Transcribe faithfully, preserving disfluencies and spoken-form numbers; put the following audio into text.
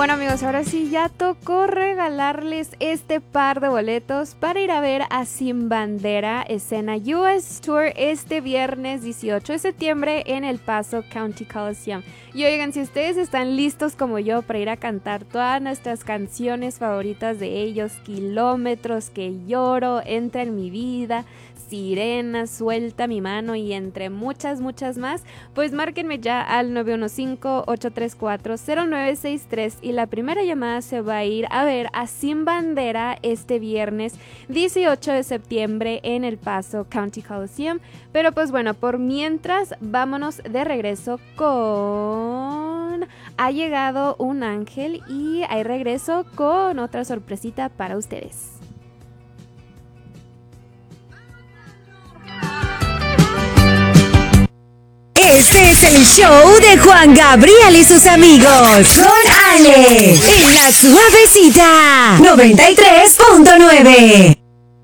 bueno amigos, ahora sí ya tocó regalarles este par de boletos para ir a ver a Sin Bandera Escena U S Tour este viernes dieciocho de septiembre en El Paso County Coliseum. Y oigan, si ustedes están listos como yo para ir a cantar todas nuestras canciones favoritas de ellos, Kilómetros, Que Lloro, Entra en mi vida, Sirena, Suelta mi mano y entre muchas, muchas más, pues márquenme ya al nueve uno cinco, ocho tres cuatro, cero nueve seis tres y la primera llamada se va a ir a ver a Sin Bandera este viernes dieciocho de septiembre en El Paso County Coliseum. Pero pues bueno, por mientras vámonos de regreso con Ha llegado un ángel y ahí regreso con otra sorpresita para ustedes. Este es el show de Juan Gabriel y sus amigos. Con Ale. En la suavecita. noventa y tres punto nueve.